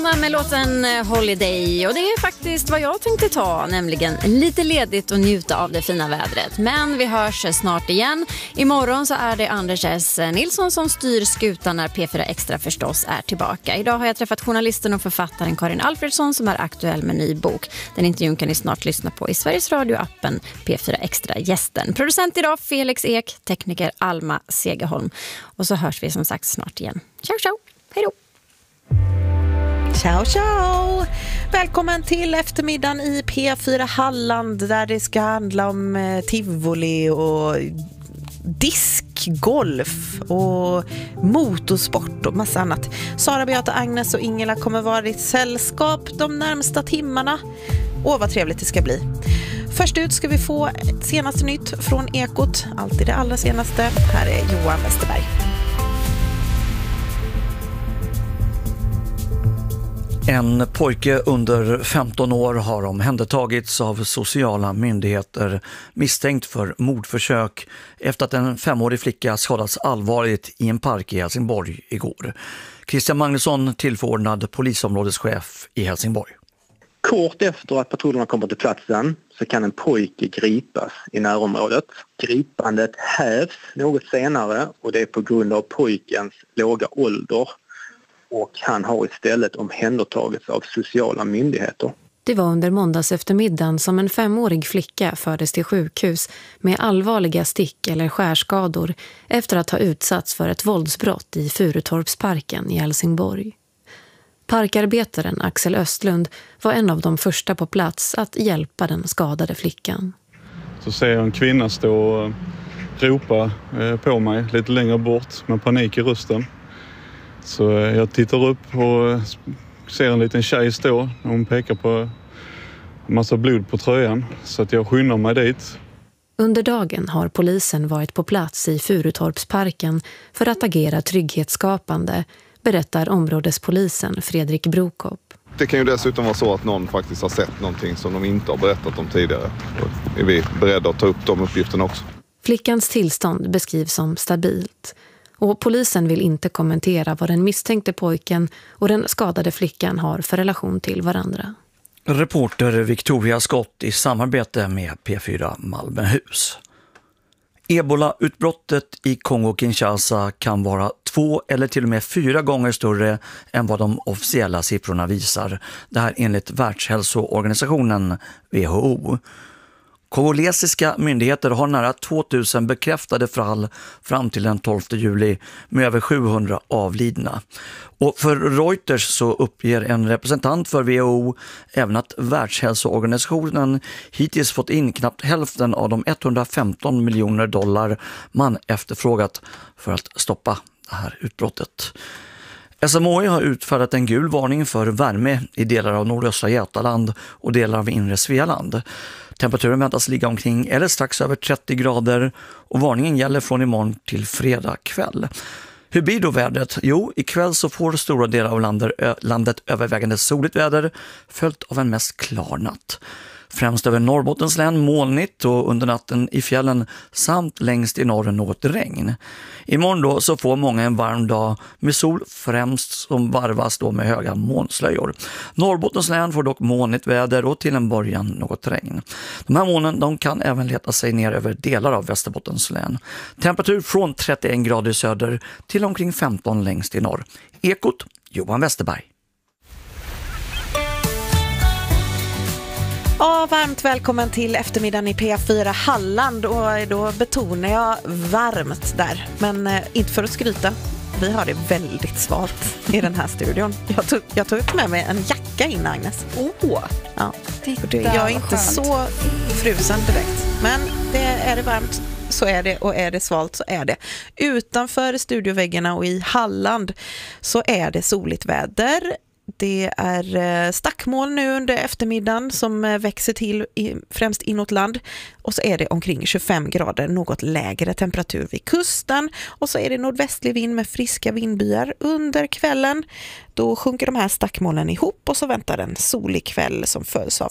Med låten Holiday, och det är faktiskt vad jag tänkte ta, nämligen lite ledigt och njuta av det fina vädret. Men vi hörs snart igen. Imorgon så är det Anders S. Nilsson som styr skutan när P4 Extra förstås är tillbaka. Idag har jag träffat journalisten och författaren Karin Alfredsson som är aktuell med ny bok. Den intervjun kan ni snart lyssna på i Sveriges Radio-appen P4 Extra gästen. Producent idag Felix Ek, tekniker Alma Segerholm. Och så hörs vi som sagt snart igen. Ciao, ciao. Hej då. Ciao, ciao! Välkommen till eftermiddagen i P4 Halland där det ska handla om tivoli och diskgolf och motorsport och massa annat. Sara, Beata, Agnes och Ingela kommer vara i sällskap de närmsta timmarna. Åh, vad trevligt det ska bli. Först ut ska vi få senaste nytt från Ekot. Alltid det allra senaste. Här är Johan Westerberg. En pojke under 15 år har omhändertagits av sociala myndigheter misstänkt för mordförsök efter att en 5-årig flicka skadats allvarligt i en park i Helsingborg igår. Christian Magnusson, tillförordnad polisområdeschef i Helsingborg. Kort efter att patrullerna kommer till platsen så kan en pojke gripas i närområdet. Gripandet hävs något senare och det är på grund av pojkens låga ålder. Och han har istället omhändertagits av sociala myndigheter. Det var under måndags eftermiddagen som en 5-årig flicka fördes till sjukhus med allvarliga stick- eller skärskador efter att ha utsatts för ett våldsbrott i Furutorpsparken i Helsingborg. Parkarbetaren Axel Östlund var en av de första på plats att hjälpa den skadade flickan. Så ser jag en kvinna stå och ropa på mig lite längre bort med panik i rösten. Så jag tittar upp och ser en liten tjej stå. Hon pekar på en massa blod på tröjan så att jag skyndar mig dit. Under dagen har polisen varit på plats i Furutorpsparken för att agera trygghetsskapande, berättar områdespolisen Fredrik Brokop. Det kan ju dessutom vara så att någon faktiskt har sett någonting som de inte har berättat om tidigare. Och är vi beredda att ta upp de uppgifterna också. Flickans tillstånd beskrivs som stabilt. Och polisen vill inte kommentera vad den misstänkte pojken och den skadade flickan har för relation till varandra. Reporter Victoria Skott i samarbete med P4 Malmöhus. Ebola-utbrottet i Kongo-Kinshasa kan vara 2 eller till och med 4 gånger större än vad de officiella siffrorna visar. Det här enligt Världshälsoorganisationen WHO. Kongolesiska myndigheter har nära 2000 bekräftade fall fram till den 12 juli med över 700 avlidna. Och för Reuters så uppger en representant för WHO även att Världshälsoorganisationen hittills fått in knappt hälften av de $115 miljoner man efterfrågat för att stoppa det här utbrottet. SMHI har utfärdat en gul varning för värme i delar av nordöstra Götaland och delar av inre Svealand. Temperaturen väntas ligga omkring eller strax över 30 grader och varningen gäller från imorgon till fredag kväll. Hur blir då vädret? Jo, ikväll så får stora delar av landet övervägande soligt väder följt av en mest klar natt. Främst över Norrbottens län molnigt och under natten i fjällen samt längst i norr något regn. Imorgon då så får många en varm dag med sol främst som varvas då med höga molnslöjor. Norrbottens län får dock molnigt väder och till en början något regn. De här molnen de kan även leta sig ner över delar av Västerbottens län. Temperatur från 31 grader i söder till omkring 15 längst i norr. Ekot, Johan Westerberg. Ja, varmt välkommen till eftermiddagen i P4 Halland och då betonar jag varmt där, men inte för att skryta. Vi har det väldigt svalt i den här studion. Jag tog med mig en jacka in, Agnes. Ja. Jag är inte så frusen direkt, men är det varmt så är det och är det svalt så är det. Utanför studioväggarna och i Halland så är det soligt väder. Det är stackmoln nu under eftermiddagen som växer till främst inåt land. Och så är det omkring 25 grader, något lägre temperatur vid kusten. Och så är det nordvästlig vind med friska vindbyar under kvällen. Då sjunker de här stackmolnen ihop och så väntar en solig kväll som följs av